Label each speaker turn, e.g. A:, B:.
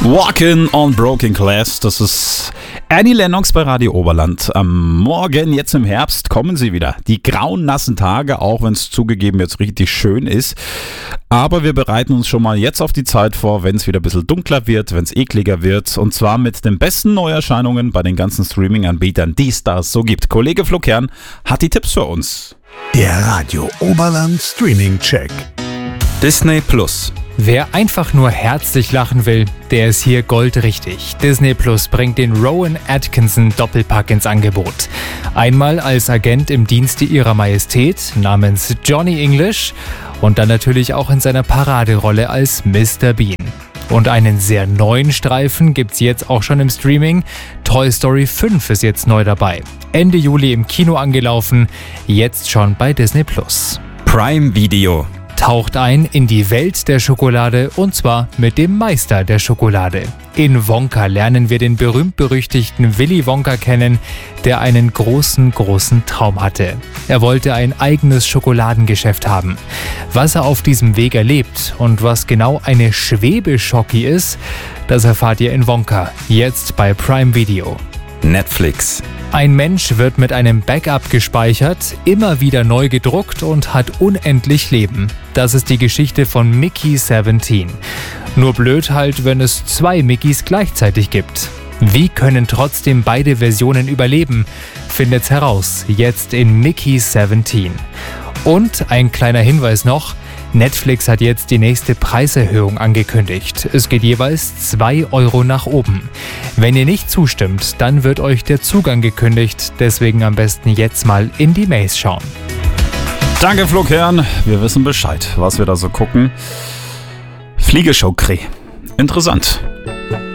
A: Walking on Broken Glass, das ist Annie Lennox bei Radio Oberland. Am Morgen, jetzt im Herbst, kommen sie wieder. Die grauen, nassen Tage, auch wenn es zugegeben jetzt richtig schön ist. Aber wir bereiten uns schon mal jetzt auf die Zeit vor, wenn es wieder ein bisschen dunkler wird, wenn es ekliger wird. Und zwar mit den besten Neuerscheinungen bei den ganzen Streaming-Anbietern, die es da so gibt. Kollege Flo Kern hat die Tipps für uns.
B: Der Radio Oberland Streaming Check.
C: Disney Plus.
D: Wer einfach nur herzlich lachen will, der ist hier goldrichtig. Disney Plus bringt den Rowan Atkinson Doppelpack ins Angebot. Einmal als Agent im Dienste ihrer Majestät namens Johnny English und dann natürlich auch in seiner Paraderolle als Mr. Bean. Und einen sehr neuen Streifen gibt's jetzt auch schon im Streaming. Toy Story 5 ist jetzt neu dabei. Ende Juli im Kino angelaufen, jetzt schon bei Disney Plus.
C: Prime Video.
D: Taucht ein in die Welt der Schokolade und zwar mit dem Meister der Schokolade. In Wonka lernen wir den berühmt-berüchtigten Willy Wonka kennen, der einen großen Traum hatte. Er wollte ein eigenes Schokoladengeschäft haben. Was er auf diesem Weg erlebt und was genau eine Schwebeschocki ist, das erfahrt ihr in Wonka, jetzt bei Prime Video.
C: Netflix.
D: Ein Mensch wird mit einem Backup gespeichert, immer wieder neu gedruckt und hat unendlich Leben. Das ist die Geschichte von Mickey 17. Nur blöd halt, wenn es 2 Mickeys gleichzeitig gibt. Wie können trotzdem beide Versionen überleben? Findet's heraus, jetzt in Mickey 17. Und ein kleiner Hinweis noch: Netflix hat jetzt die nächste Preiserhöhung angekündigt. Es geht jeweils 2 € nach oben. Wenn ihr nicht zustimmt, dann wird euch der Zugang gekündigt. Deswegen am besten jetzt mal in die Mails schauen.
A: Danke Flo Kern, wir wissen Bescheid, was wir da so gucken. Fliegeschokri. Interessant.